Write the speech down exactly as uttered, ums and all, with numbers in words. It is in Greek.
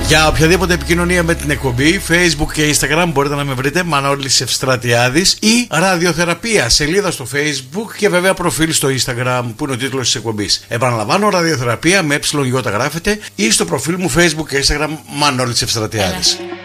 Για οποιαδήποτε επικοινωνία με την εκπομπή, Facebook και Instagram μπορείτε να με βρείτε Μανώλης Ευστρατιάδης ή Ραδιοθεραπεία, σελίδα στο Facebook και βέβαια προφίλ στο Instagram που είναι ο τίτλος της εκπομπής. Επαναλαμβάνω, Ραδιοθεραπεία με ε γρافεται ή στο προφίλ μου Facebook και Instagram Μανώλης Ευστρατιάδης. Έλα.